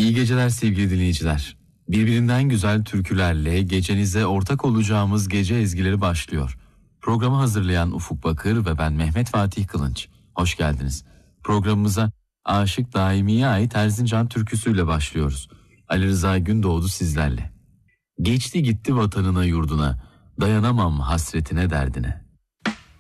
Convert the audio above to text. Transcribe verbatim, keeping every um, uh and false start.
İyi geceler sevgili dinleyiciler. Birbirinden güzel türkülerle gecenize ortak olacağımız gece ezgileri başlıyor. Programı hazırlayan Ufuk Bakır ve ben Mehmet Fatih Kılınç. Hoş geldiniz. Programımıza Aşık Daimi'ye ait Erzincan türküsüyle başlıyoruz. Ali Rıza Gündoğdu sizlerle. Geçti gitti vatanına yurduna, dayanamam hasretine derdine.